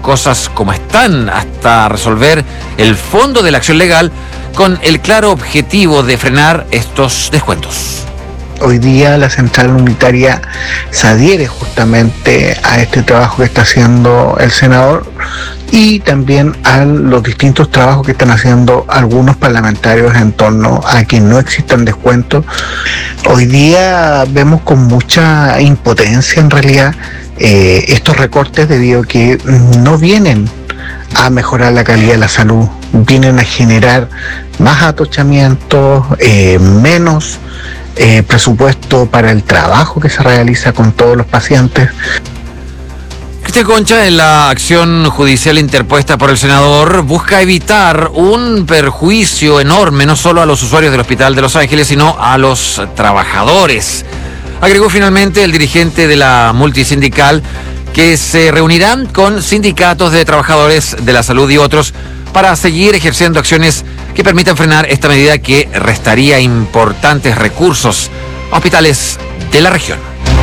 cosas como están hasta resolver el fondo de la acción legal con el claro objetivo de frenar estos descuentos. Hoy día la central unitaria se adhiere justamente a este trabajo que está haciendo el senador y también a los distintos trabajos que están haciendo algunos parlamentarios en torno a que no existan descuentos. Hoy día vemos con mucha impotencia en realidad estos recortes debido a que no vienen a mejorar la calidad de la salud, vienen a generar más atochamientos, menos presupuesto para el trabajo que se realiza con todos los pacientes. Cristian Concha, en la acción judicial interpuesta por el senador, busca evitar un perjuicio enorme no solo a los usuarios del Hospital de Los Ángeles, sino a los trabajadores. Agregó finalmente el dirigente de la multisindical que se reunirán con sindicatos de trabajadores de la salud y otros para seguir ejerciendo acciones que permitan frenar esta medida que restaría importantes recursos a hospitales de la región.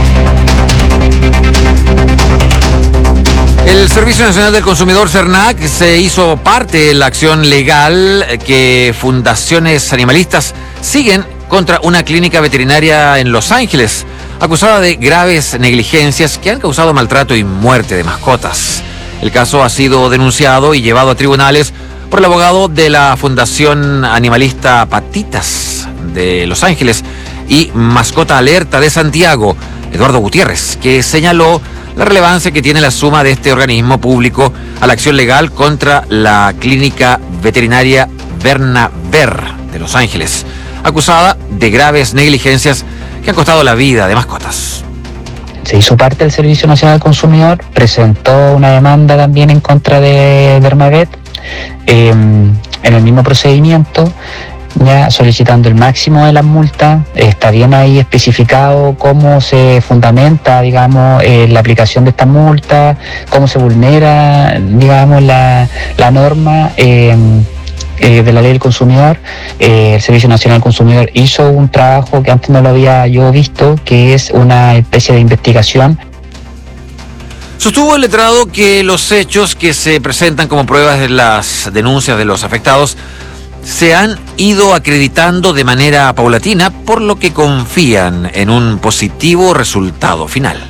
El Servicio Nacional del Consumidor, SERNAC, se hizo parte de la acción legal que fundaciones animalistas siguen contra una clínica veterinaria en Los Ángeles, acusada de graves negligencias que han causado maltrato y muerte de mascotas. El caso ha sido denunciado y llevado a tribunales por el abogado de la Fundación Animalista Patitas de Los Ángeles y Mascota Alerta de Santiago, Eduardo Gutiérrez, que señaló la relevancia que tiene la suma de este organismo público a la acción legal contra la clínica veterinaria Bernaver de Los Ángeles, acusada de graves negligencias que han costado la vida de mascotas. Se hizo parte del Servicio Nacional del Consumidor, presentó una demanda también en contra de Bernavet, en el mismo procedimiento, ya solicitando el máximo de las multas. Está bien ahí especificado cómo se fundamenta, digamos, la aplicación de esta multa, cómo se vulnera, digamos, la norma de la ley del consumidor. El Servicio Nacional del Consumidor hizo un trabajo que antes no lo había yo visto, que es una especie de investigación. Sostuvo el letrado que los hechos que se presentan como pruebas de las denuncias de los afectados se han ido acreditando de manera paulatina, por lo que confían en un positivo resultado final.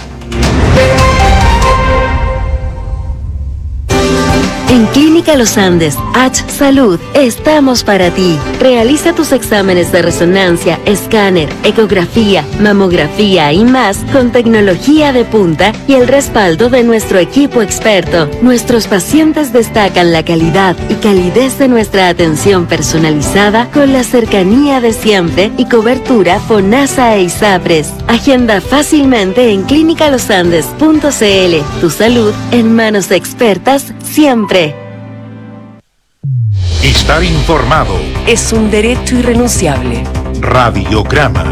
En Clínica Los Andes, H Salud, estamos para ti. Realiza tus exámenes de resonancia, escáner, ecografía, mamografía y más con tecnología de punta y el respaldo de nuestro equipo experto. Nuestros pacientes destacan la calidad y calidez de nuestra atención personalizada con la cercanía de siempre y cobertura FONASA e ISAPRES. Agenda fácilmente en clinicalosandes.cl. Tu salud en manos expertas siempre. Estar informado es un derecho irrenunciable. Radiograma.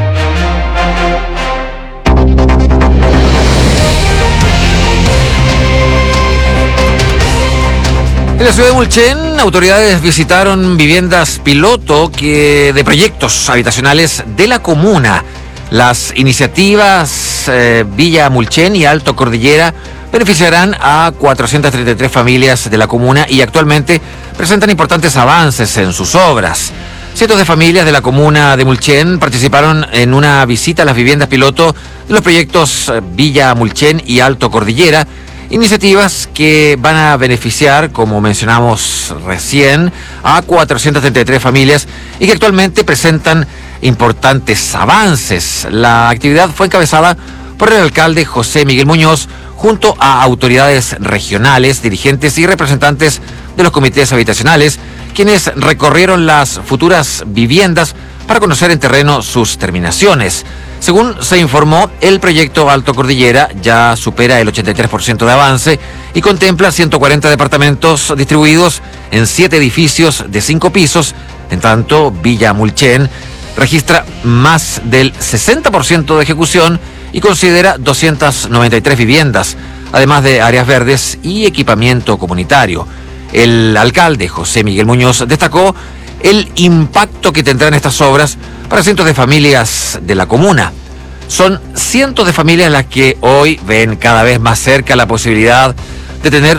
En la ciudad de Mulchen, autoridades visitaron viviendas piloto de proyectos habitacionales de la comuna. Las iniciativas Villa Mulchen y Alto Cordillera beneficiarán a 433 familias de la comuna y actualmente presentan importantes avances en sus obras. Cientos de familias de la comuna de Mulchen participaron en una visita a las viviendas piloto de los proyectos Villa Mulchen y Alto Cordillera, iniciativas que van a beneficiar, como mencionamos recién, a 433 familias y que actualmente presentan importantes avances. La actividad fue encabezada por el alcalde José Miguel Muñoz, junto a autoridades regionales, dirigentes y representantes de los comités habitacionales, quienes recorrieron las futuras viviendas para conocer en terreno sus terminaciones. Según se informó, el proyecto Alto Cordillera ya supera el 83% de avance y contempla 140 departamentos distribuidos en 7 edificios de 5 pisos. En tanto, Villa Mulchen registra más del 60% de ejecución y considera 293 viviendas, además de áreas verdes y equipamiento comunitario. El alcalde José Miguel Muñoz destacó el impacto que tendrán estas obras para cientos de familias de la comuna. Son cientos de familias las que hoy ven cada vez más cerca la posibilidad de tener